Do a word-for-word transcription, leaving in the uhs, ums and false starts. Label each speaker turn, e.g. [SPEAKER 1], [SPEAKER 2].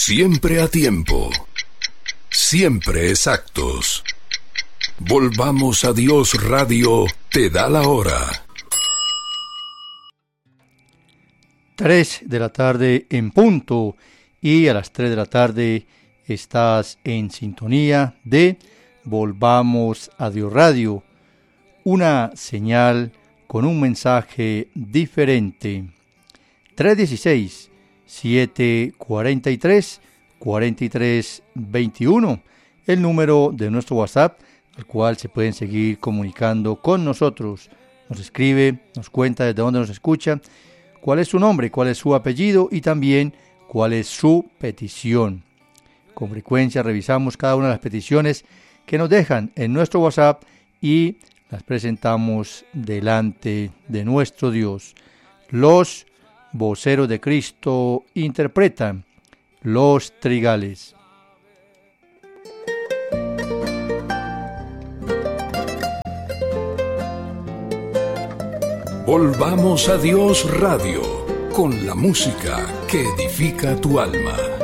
[SPEAKER 1] Siempre a tiempo, siempre exactos. Volvamos a Dios Radio, te da la hora.
[SPEAKER 2] tres de la tarde en punto, y a las tres de la tarde estás en sintonía de Volvamos a Dios Radio, una señal con un mensaje diferente. tres uno seis, siete cuatro tres, cuatro tres dos uno, el número de nuestro WhatsApp, al cual se pueden seguir comunicando con nosotros. Nos escribe, nos cuenta desde dónde nos escucha, cuál es su nombre, cuál es su apellido y también cuál es su petición. Con frecuencia revisamos cada una de las peticiones que nos dejan en nuestro WhatsApp y las presentamos delante de nuestro Dios. Los voceros de Cristo interpretan Los Trigales.
[SPEAKER 1] Volvamos a Dios Radio, con la música que edifica tu alma.